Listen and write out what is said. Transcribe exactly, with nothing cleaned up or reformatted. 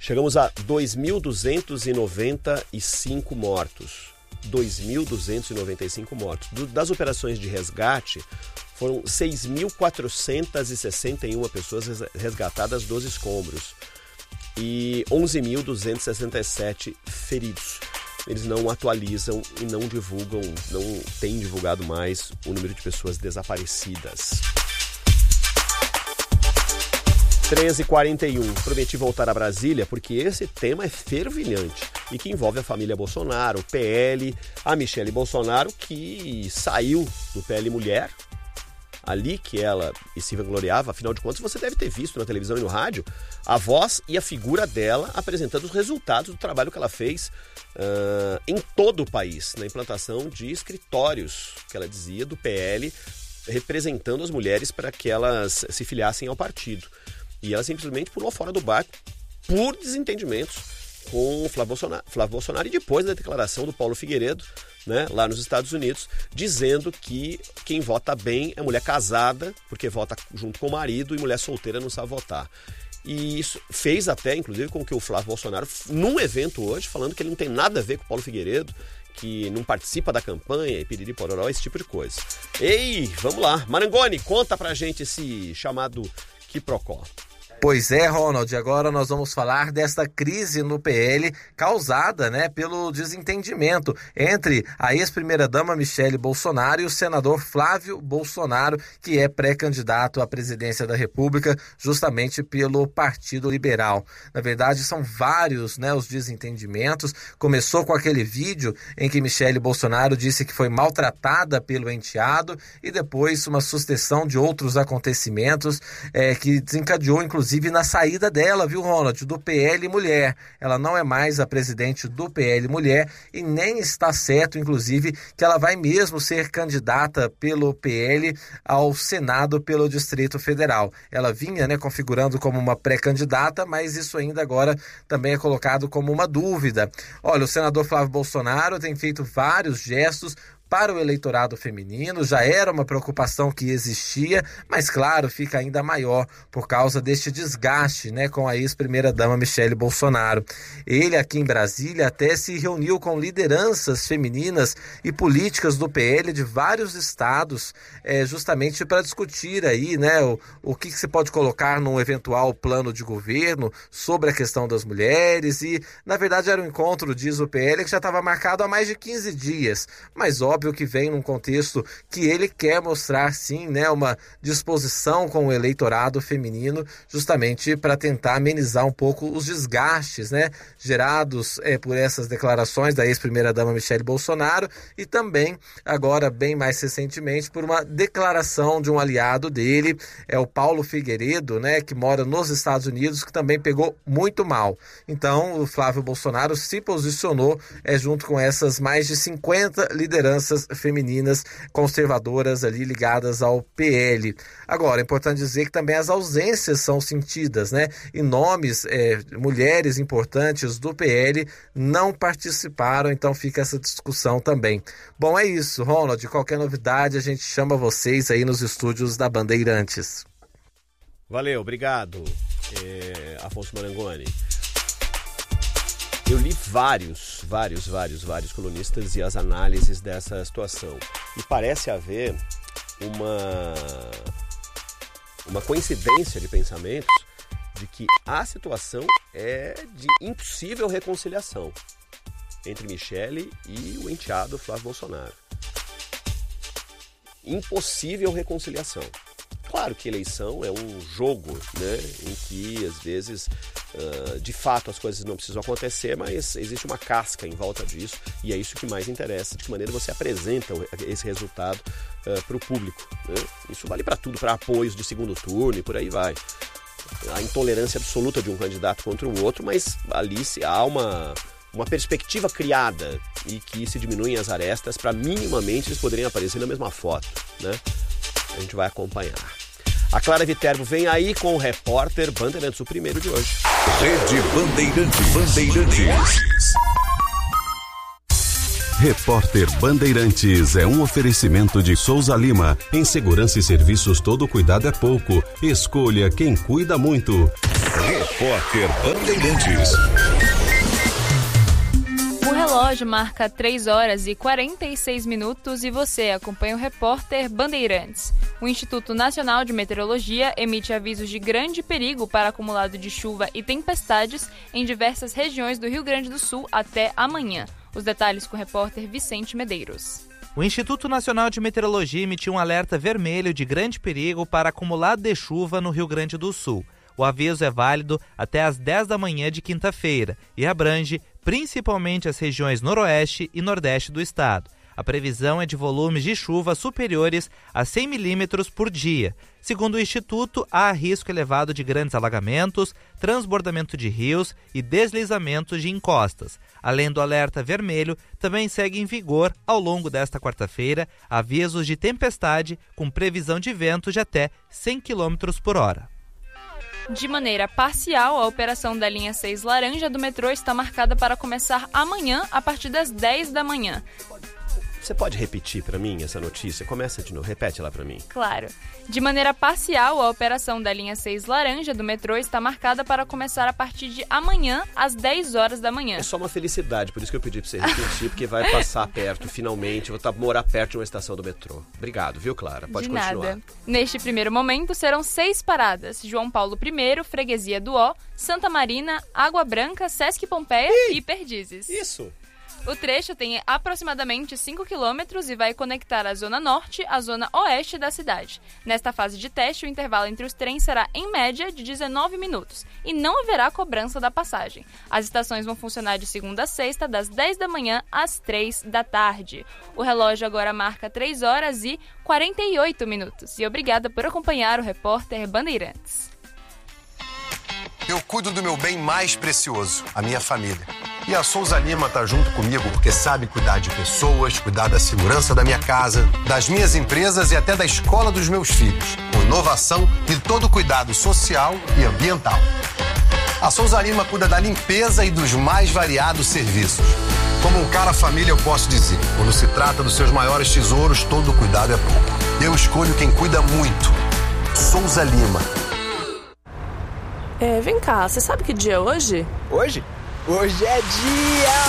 Chegamos a dois mil duzentos e noventa e cinco mortos. dois mil duzentos e noventa e cinco mortos. Do, das operações de resgate, foram seis mil quatrocentas e sessenta e uma pessoas resgatadas dos escombros e onze mil duzentos e sessenta e sete feridos. Eles não atualizam e não divulgam, não têm divulgado mais o número de pessoas desaparecidas. treze e quarenta e um. Prometi voltar a Brasília porque esse tema é fervilhante e que envolve a família Bolsonaro, o P L, a Michele Bolsonaro, que saiu do P L Mulher, ali que ela se vangloriava. Afinal de contas, você deve ter visto na televisão e no rádio a voz e a figura dela apresentando os resultados do trabalho que ela fez uh, em todo o país, na implantação de escritórios, que ela dizia, do P L, representando as mulheres para que elas se filiassem ao partido. E ela simplesmente pulou fora do barco por desentendimentos com o Flávio Bolsonaro, Flávio Bolsonaro e depois da declaração do Paulo Figueiredo, né, lá nos Estados Unidos, dizendo que quem vota bem é mulher casada, porque vota junto com o marido, e mulher solteira não sabe votar. E isso fez até, inclusive, com que o Flávio Bolsonaro, num evento hoje, falando que ele não tem nada a ver com o Paulo Figueiredo, que não participa da campanha, e piriri pororó, esse tipo de coisa. Ei, vamos lá. Marangoni, conta pra gente esse chamado quiprocó. Pois é, Ronald, agora nós vamos falar desta crise no P L causada, né, pelo desentendimento entre a ex-primeira-dama Michele Bolsonaro e o senador Flávio Bolsonaro, que é pré-candidato à presidência da República justamente pelo Partido Liberal. Na verdade, são vários, né, os desentendimentos. Começou com aquele vídeo em que Michele Bolsonaro disse que foi maltratada pelo enteado e depois uma sucessão de outros acontecimentos é, que desencadeou, inclusive, na saída dela, viu, Ronald, do P L Mulher. Ela não é mais a presidente do P L Mulher e nem está certo, inclusive, que ela vai mesmo ser candidata pelo P L ao Senado pelo Distrito Federal. Ela vinha, né, configurando como uma pré-candidata, mas isso ainda agora também é colocado como uma dúvida. Olha, o senador Flávio Bolsonaro tem feito vários gestos para o eleitorado feminino, já era uma preocupação que existia, mas claro, fica ainda maior por causa deste desgaste, né, com a ex-primeira-dama Michele Bolsonaro. Ele aqui em Brasília até se reuniu com lideranças femininas e políticas do P L de vários estados, é, justamente para discutir aí, né, o, o que, que se pode colocar num eventual plano de governo sobre a questão das mulheres e, na verdade, era um encontro, diz o P L, que já estava marcado há mais de quinze dias, mas óbvio Óbvio que vem num contexto que ele quer mostrar, sim, né, uma disposição com o eleitorado feminino, justamente para tentar amenizar um pouco os desgastes, né, gerados é, por essas declarações da ex-primeira-dama Michele Bolsonaro e também, agora, bem mais recentemente, por uma declaração de um aliado dele, é o Paulo Figueiredo, né, que mora nos Estados Unidos, que também pegou muito mal. Então, o Flávio Bolsonaro se posicionou é, junto com essas mais de cinquenta lideranças femininas conservadoras ali ligadas ao P L. Agora, é importante dizer que também as ausências são sentidas, né? E nomes, é, mulheres importantes do P L não participaram, então fica essa discussão também. Bom, é isso, Ronald. Qualquer novidade, a gente chama vocês aí nos estúdios da Bandeirantes. Valeu, obrigado, é, Afonso Marangoni. Eu li vários, vários, vários, vários colunistas e as análises dessa situação. E parece haver uma, uma coincidência de pensamentos de que a situação é de impossível reconciliação entre Michele e o enteado Flávio Bolsonaro. Impossível reconciliação. Claro que eleição é um jogo, né, em que, às vezes, uh, de fato as coisas não precisam acontecer, mas existe uma casca em volta disso e é isso que mais interessa, de que maneira você apresenta esse resultado uh, para o público, né? Isso vale para tudo, para apoios de segundo turno e por aí vai. A intolerância absoluta de um candidato contra o outro, mas ali se há uma, uma perspectiva criada e que se diminuem as arestas para minimamente eles poderem aparecer na mesma foto, né? A gente vai acompanhar. A Clara Viterbo vem aí com o repórter Bandeirantes, o primeiro de hoje. Rede Bandeirantes. Bandeirantes. Repórter Bandeirantes é um oferecimento de Souza Lima. Em segurança e serviços, todo cuidado é pouco. Escolha quem cuida muito. Repórter Bandeirantes. O relógio marca três horas e quarenta e seis minutos e você acompanha o Repórter Bandeirantes. O Instituto Nacional de Meteorologia emite avisos de grande perigo para acumulado de chuva e tempestades em diversas regiões do Rio Grande do Sul até amanhã. Os detalhes com o repórter Vicente Medeiros. O Instituto Nacional de Meteorologia emitiu um alerta vermelho de grande perigo para acumulado de chuva no Rio Grande do Sul. O aviso é válido até às dez da manhã de quinta-feira e abrange principalmente as regiões noroeste e nordeste do estado. A previsão é de volumes de chuva superiores a cem milímetros por dia. Segundo o Instituto, há risco elevado de grandes alagamentos, transbordamento de rios e deslizamentos de encostas. Além do alerta vermelho, também segue em vigor, ao longo desta quarta-feira, avisos de tempestade com previsão de vento de até cem quilômetros por hora. De maneira parcial, a operação da linha seis laranja do metrô está marcada para começar amanhã, a partir das dez da manhã. Você pode repetir para mim essa notícia? Começa de novo, repete lá para mim. Claro. De maneira parcial, a operação da linha seis laranja do metrô está marcada para começar a partir de amanhã, às dez horas da manhã. É só uma felicidade, por isso que eu pedi para você repetir, porque vai passar perto, finalmente. Eu vou morar perto de uma estação do metrô. Obrigado, viu, Clara? Pode de continuar. Nada. Neste primeiro momento, serão seis paradas. João Paulo I, Freguesia do Ó, Santa Marina, Água Branca, Sesc Pompeia Ih, e Perdizes. Isso! O trecho tem aproximadamente cinco quilômetros e vai conectar a Zona Norte à Zona Oeste da cidade. Nesta fase de teste, o intervalo entre os trens será, em média, de dezenove minutos e não haverá cobrança da passagem. As estações vão funcionar de segunda a sexta, das dez da manhã às três da tarde. O relógio agora marca três horas e quarenta e oito minutos. E obrigada por acompanhar o Repórter Bandeirantes. Eu cuido do meu bem mais precioso, a minha família. E a Souza Lima tá junto comigo porque sabe cuidar de pessoas, cuidar da segurança da minha casa, das minhas empresas e até da escola dos meus filhos, com inovação e todo cuidado social e ambiental. A Souza Lima cuida da limpeza e dos mais variados serviços. Como um cara família, eu posso dizer, quando se trata dos seus maiores tesouros, todo cuidado é pouco. Eu escolho quem cuida muito. Souza Lima. É, vem cá, você sabe que dia é hoje? Hoje? Hoje é dia...